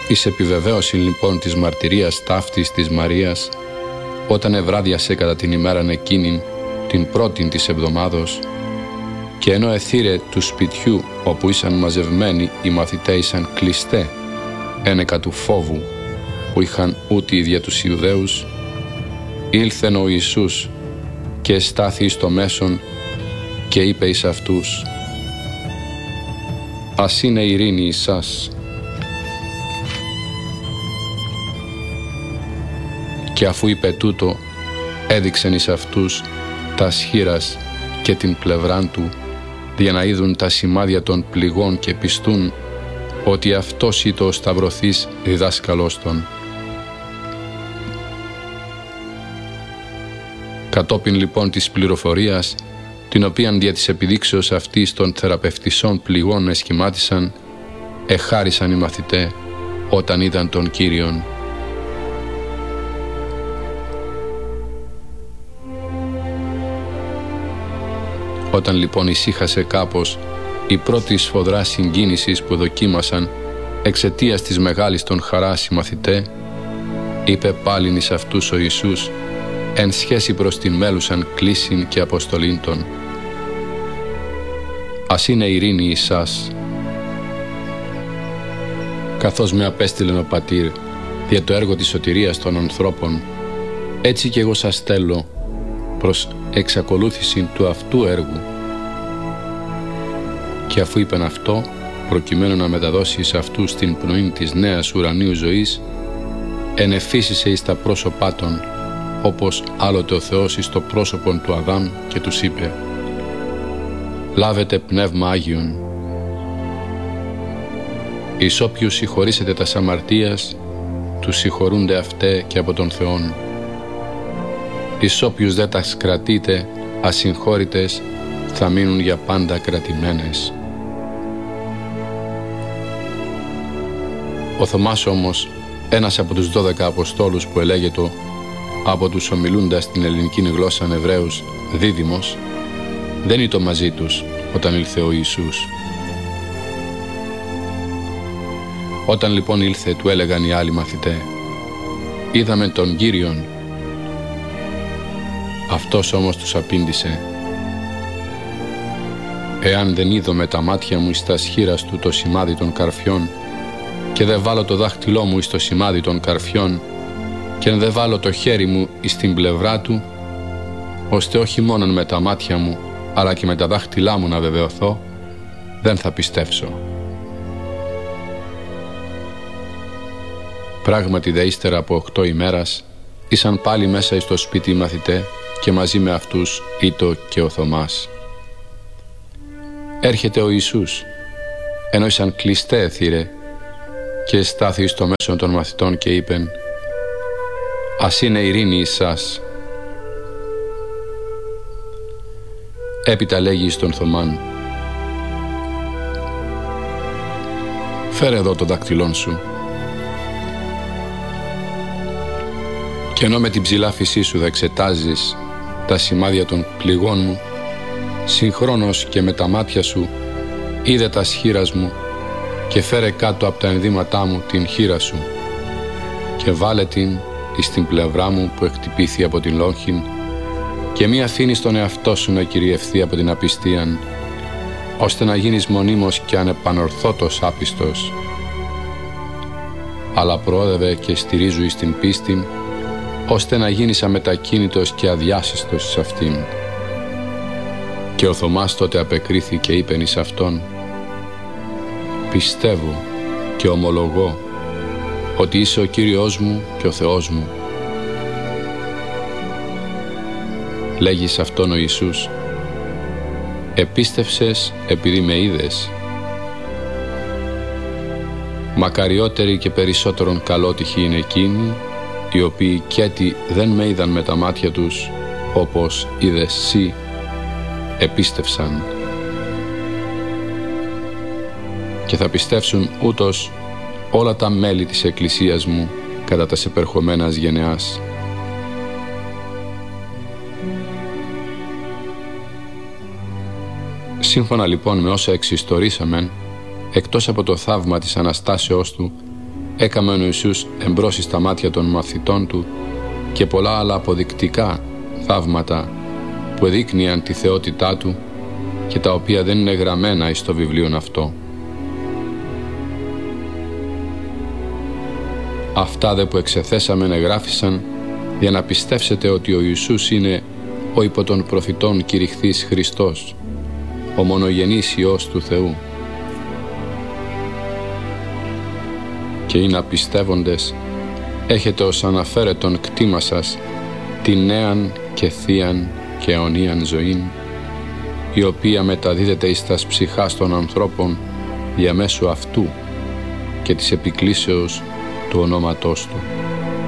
Εις επιβεβαίωση λοιπόν της μαρτυρίας ταύτης της Μαρίας, όταν ευράδιασε κατά την ημέραν εκείνην, την πρώτην της εβδομάδος, και ενώ εθύρε του σπιτιού όπου ήσαν μαζευμένοι οι μαθητές ήσαν κλειστέ, ένεκα του φόβου που είχαν ούτι δια τους Ιουδαίους, ήλθεν ο Ιησούς και εστάθη στο μέσον και είπε εις αυτούς: «Ας είναι ειρήνη εις σας». Και αφού είπε τούτο, έδειξεν εις αυτούς τα σχήρας και την πλευράν του, για να είδουν τα σημάδια των πληγών και πιστούν ότι αυτός ήτο ο σταυρωθής διδάσκαλός των. Κατόπιν λοιπόν της πληροφορίας, την οποίαν δια της επιδείξεως αυτής των θεραπευτισών πληγών εσχημάτισαν, εχάρισαν οι μαθητέ όταν είδαν τον Κύριον. Όταν λοιπόν ησύχασε κάπως η πρώτη σφοδρά συγκίνησης που δοκίμασαν εξαιτίας της μεγάλης των χαράς οι μαθητέ, είπε πάλιν εις αυτούς ο Ιησούς εν σχέση προς την μέλουσαν κλήσιν και αποστολήν των: «Ας είναι ειρήνη εις σας. Καθώς με απέστειλεν ο Πατήρ για το έργο της σωτηρίας των ανθρώπων, έτσι και εγώ σας στέλνω προς εξακολούθηση του αυτού έργου». Και αφού είπεν αυτό, προκειμένου να μεταδώσει σε αυτούς την πνοή της νέας ουρανίου ζωής, ενεφύσισε εις τα πρόσωπά των, όπως άλλοτε ο Θεός εις το πρόσωπον του Αδάμ, και τους είπε: «Λάβετε πνεύμα Άγιον. Εις όποιους συγχωρήσετε τας αμαρτίας, τους συγχωρούνται αυτέ και από τον Θεόν. Εις όποιους δεν τας κρατείτε ασυγχώρητες, θα μείνουν για πάντα κρατημένες». Ο Θωμάς όμως, ένας από τους 12 Αποστόλους που ελέγετο από τους ομιλούντας την ελληνική γλώσσα Εβραίους Δίδυμος, δεν ήτο μαζί τους όταν ήλθε ο Ιησούς. Όταν λοιπόν ήλθε, του έλεγαν οι άλλοι μαθητέ: «Είδαμε τον Κύριον». Αυτός όμως τους απήντησε: «Εάν δεν είδω με τα μάτια μου εις τα σχήρας του το σημάδι των καρφιών, και δεν βάλω το δάχτυλό μου εις το σημάδι των καρφιών, και δεν βάλω το χέρι μου εις την πλευρά του, ώστε όχι μόνον με τα μάτια μου, αλλά και με τα δάχτυλά μου να βεβαιωθώ, δεν θα πιστέψω». Πράγματι δε ύστερα από 8 ημέρας, ήσαν πάλι μέσα εις το σπίτι οι μαθητέ, και μαζί με αυτούς ήτο και ο Θωμάς. Έρχεται ο Ιησούς, ενώ ήσαν κλειστέ θύρε, και στάθη στο μέσον των μαθητών και είπεν: «Ας είναι ειρήνη εις σας». Έπειτα λέγει στον Θωμάν: «Φέρε εδώ το δάκτυλόν σου». Και ενώ με την ψηλάφισή σου θα εξετάζεις τα σημάδια των πληγών μου, συγχρόνως και με τα μάτια σου είδε τα σχήρας μου, και φέρε κάτω από τα ενδύματά μου την χείρα σου και βάλε την εις την πλευρά μου που εκτυπήθη από την λόγχην, και μη αφήνεις τον εαυτό σου να κυριευθεί από την απιστίαν, ώστε να γίνεις μονίμως και ανεπανορθώτος άπιστος, αλλά προόδευε και στηρίζου εις την πίστην, ώστε να γίνεις αμετακίνητος και αδιάσυστος σε αυτήν. Και ο Θωμάς τότε απεκρίθη και είπεν εις αυτόν: «Πιστεύω και ομολογώ ότι είσαι ο Κύριος μου και ο Θεός μου». Λέγει σε αυτόν ο Ιησούς: «Επίστευσες επειδή με είδες. Μακαριότεροι και περισσότερον καλότυχοι είναι εκείνοι, οι οποίοι κέτι δεν με είδαν με τα μάτια τους, όπως είδες σύ, επίστευσαν». Και θα πιστεύσουν ούτως όλα τα μέλη της Εκκλησίας μου κατά τας επερχομένας γενεάς. Σύμφωνα λοιπόν με όσα εξιστορήσαμεν, εκτός από το θαύμα της Αναστάσεώς του, έκαμεν ο Ιησούς εμπρός στα μάτια των μαθητών του και πολλά άλλα αποδεικτικά θαύματα που εδείκνυαν τη θεότητά του και τα οποία δεν είναι γραμμένα εις το βιβλίον αυτό. Αυτά δε που εξεθέσαμεν εγγράφησαν για να πιστεύσετε ότι ο Ιησούς είναι ο υπό των προφητών κηρυχθής Χριστός, ο μονογενής Υιός του Θεού. Και είναι απιστεύοντες, έχετε ως αναφέρετον κτήμα σας την νέαν και θείαν και αιωνίαν ζωήν, η οποία μεταδίδεται εις τας ψυχάς των ανθρώπων διαμέσου αυτού και της επικλήσεως του ονόματός του.